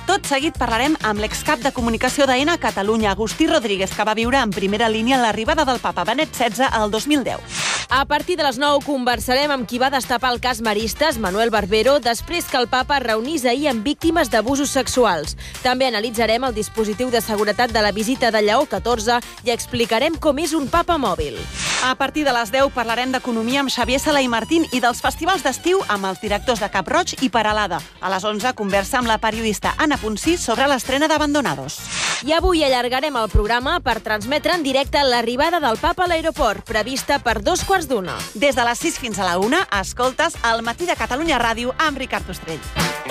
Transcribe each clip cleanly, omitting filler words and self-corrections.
Tot seguit parlarem amb l'excap de comunicació d'AENA a Catalunya, Agustí Rodríguez, que va viure en primera línia l'arribada del papa Benet XVI al 2010. A partir de les 9 conversarem amb qui va destapar el cas Maristes, Manuel Barbero, després que el papa reunís ahir amb víctimes d'abusos sexuals. També analitzarem el dispositiu de seguretat de la visita de Lleó XIV i explicarem com és un papa mòbil. A partir de les 10 parlarem d'economia amb Xavier Sala i Martín i dels festivals d'estiu amb els directors de Cap Roig i Peralada. A les 11 conversa amb la periodista Anna Ponsí sobre l'estrena d'Abandonados. I avui allargarem el programa per transmetre en directe l'arribada del papa a l'aeroport, prevista per 2:15. Des de les 6 fins a la 1, escoltes El matí de Catalunya Ràdio amb Ricard Ostrell.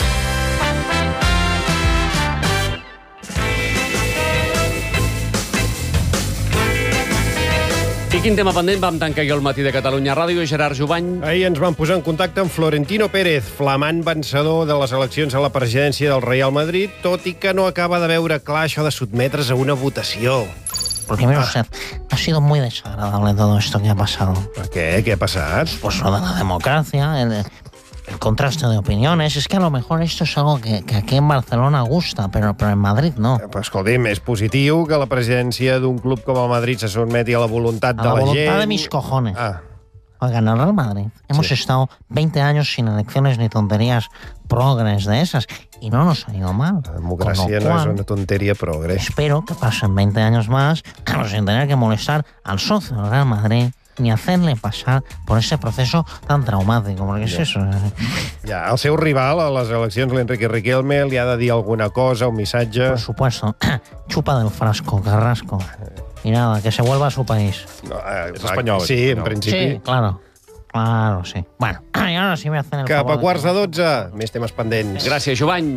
I quin tema pendent vam tancar aquí al matí de Catalunya Ràdio? Gerard Jubany. Ahir ens vam posar en contacte amb Florentino Pérez, flamant vencedor de les eleccions a la presidència del Real Madrid, tot i que no acaba de veure clar això de sotmetre's a una votació. Porque, mire usted, ha sido muy desagradable todo esto que ha pasado. Per què? Què ha passat? Pues lo de la democracia, el contraste de opiniones. Es que a lo mejor esto es algo que aquí en Barcelona gusta, pero en Madrid no. Però, escolti'm, és positiu que la presidència d'un club com el Madrid se sotmeti a la voluntat de la gent. A la voluntad de mis cojones. Oigan, el Real Madrid, hemos estado 20 años sin elecciones ni tonterías progres de esas, y no nos ha ido mal. La democracia no es una tontería progre. Espero que pasen 20 años más sin tener que molestar al socio del Real Madrid ni hacerle pasar por ese proceso tan traumático, porque es eso. Ja, el seu rival a les eleccions, l'Enrique Riquelme, li ha de dir alguna cosa, un missatge... Por supuesto. Chupa del frasco, Carrasco. Y nada, que se vuelva a su país. No, és espanyol. Sí, en principi. Sí, claro. Claro, sí. Bueno, y ahora sí me hacen el Cap favor. a quarts de 12, més temes pendents. Gràcies, Jubany.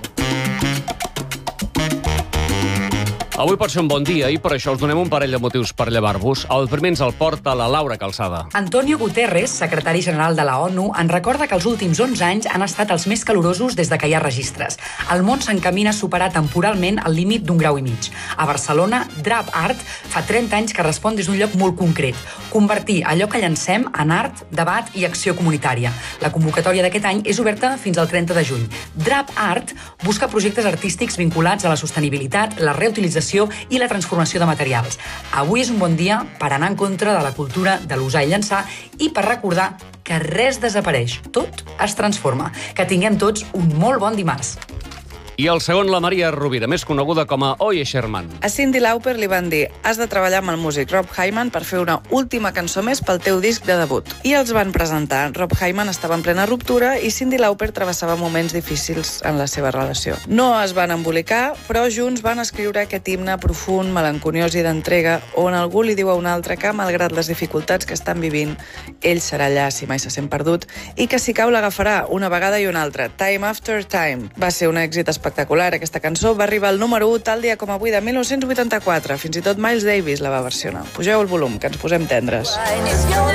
Avui pot ser un bon dia i per això us donem un parell de motius per llevar-vos. El primer ens el porta la Laura Calçada. Antonio Guterres, secretari general de la ONU, ens recorda que els últims 11 anys han estat els més calorosos des de que hi ha registres. El món s'encamina a superar temporalment el límit d'1,5 graus. A Barcelona, Drap Art fa 30 anys que respon des d'un lloc molt concret: convertir allò que llancem en art, debat i acció comunitària. La convocatòria d'aquest any és oberta fins al 30 de juny. Drap Art busca projectes artístics vinculats a la sostenibilitat, la reutilització i la transformació de materials. Avui és un bon dia per anar en contra de la cultura de l'usar i llançar i per recordar que res desapareix, tot es transforma. Que tinguem tots un molt bon dimarts. I el segon, la Maria Rovira, més coneguda com a Oye Sherman. A Cyndi Lauper li van dir: has de treballar amb el músic Rob Hyman per fer una última cançó més pel teu disc de debut. I els van presentar. Rob Hyman estava en plena ruptura i Cyndi Lauper travessava moments difícils en la seva relació. No es van embolicar, però junts van escriure aquest himne profund, melanconiós i d'entrega, on algú li diu a un altre que, malgrat les dificultats que estan vivint, ell serà allà si mai se sent perdut i que si cau l'agafarà una vegada i una altra. Time After Time. Va ser un èxit espectacular. Aquesta cançó va arribar al número 1 tal dia com avui de 1984. Fins i tot Miles Davis la va versionar. Pugeu el volum, que ens posem tendres.